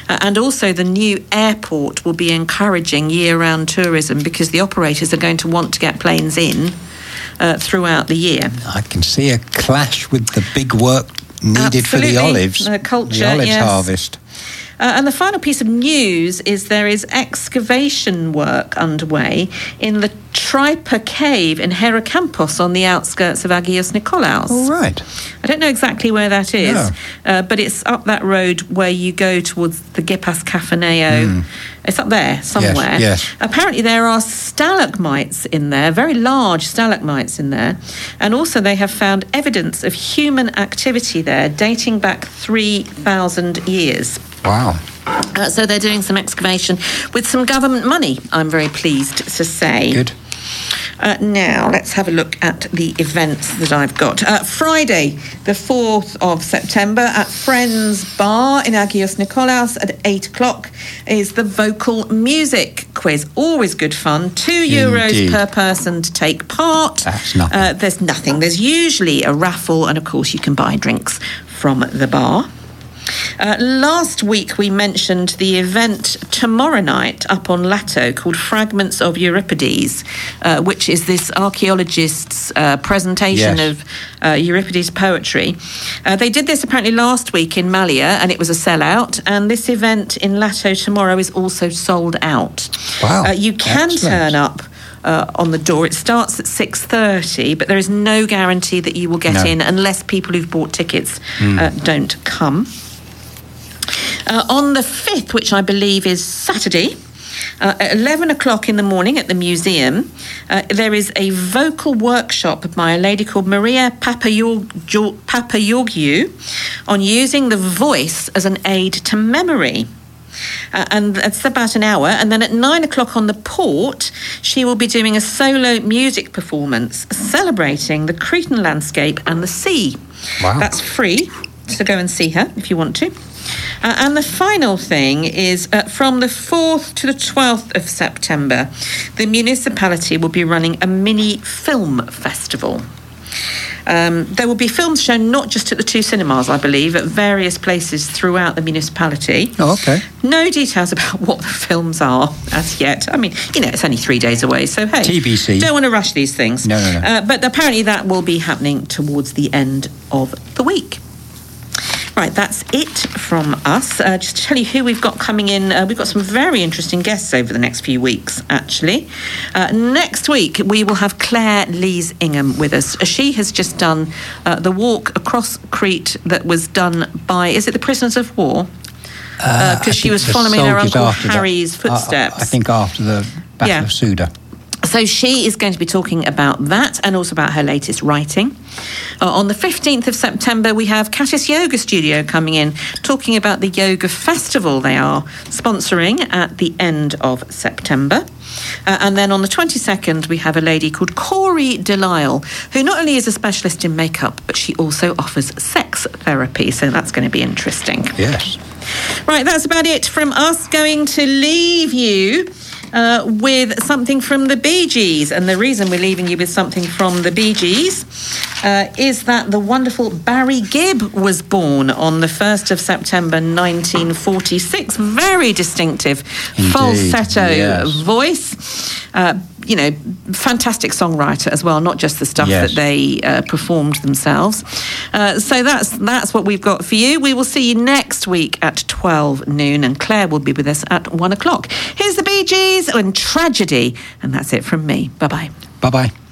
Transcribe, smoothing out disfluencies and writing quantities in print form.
And also the new airport will be encouraging year-round tourism because the operators are going to want to get planes in throughout the year. I can see a clash with the big work needed for the olives. Culture, the olives yes. harvest. And the final piece of news is there is excavation work underway in the Tripa Cave in Herocampos on the outskirts of Agios Nikolaos. All right. I don't know exactly where that is, but it's up that road where you go towards the Gippas Kafaneo. It's up there somewhere. Yes. Apparently there are stalagmites in there, very large stalagmites in there, and also they have found evidence of human activity there dating back 3,000 years. Wow. So they're doing some excavation with some government money, I'm very pleased to say. Good. Now, let's have a look at the events that I've got. Friday, the 4th of September, at Friends Bar in Agios Nikolaos at 8 o'clock is the vocal music quiz. Always good fun. €2 per person to take part. That's nothing. There's nothing. There's usually a raffle, and of course you can buy drinks from the bar. Last week we mentioned the event tomorrow night up on Lato called Fragments of Euripides, which is this archaeologist's presentation of Euripides' poetry. They did this apparently last week in Malia, and it was a sellout, and this event in Lato tomorrow is also sold out. Wow. You can turn up on the door. It starts at 6:30, but there is no guarantee that you will get in unless people who've bought tickets don't come. On the 5th, which I believe is Saturday, at 11 o'clock in the morning at the museum, there is a vocal workshop by a lady called Maria Papageorgiou on using the voice as an aid to memory. And that's about an hour. And then at 9 o'clock on the port, she will be doing a solo music performance celebrating the Cretan landscape and the sea. Wow. That's free, so go and see her if you want to. And the final thing is from the 4th to the 12th of September, the municipality will be running a mini film festival. There will be films shown not just at the two cinemas, I believe, at various places throughout the municipality. Oh, okay. No details about what the films are as yet. I mean, it's only 3 days away, so hey. TBC. Don't want to rush these things. No. But apparently that will be happening towards the end of the week. Right, that's it from us. Just to tell you who we've got coming in, we've got some very interesting guests over the next few weeks, actually. Next week, we will have Claire Lees Ingham with us. She has just done the walk across Crete that was done by, is it the Prisoners of War? Because she was following her Uncle Harry's footsteps. I think after the Battle of Suda. So she is going to be talking about that and also about her latest writing. On the 15th of September, we have Catis Yoga Studio coming in, talking about the yoga festival they are sponsoring at the end of September. And then on the 22nd, we have a lady called Corey Delisle, who not only is a specialist in makeup, but she also offers sex therapy. So that's going to be interesting. Yes. Right, that's about it from us. Going to leave you with something from the Bee Gees. And the reason we're leaving you with something from the Bee Gees is that the wonderful Barry Gibb was born on the 1st of September 1946. Very distinctive falsetto voice. Fantastic songwriter as well, not just the stuff that they performed themselves. So that's what we've got for you. We will see you next week at 12 noon, and Claire will be with us at 1 o'clock. Here's the Bee Gees and Tragedy, and that's it from me. Bye-bye. Bye-bye.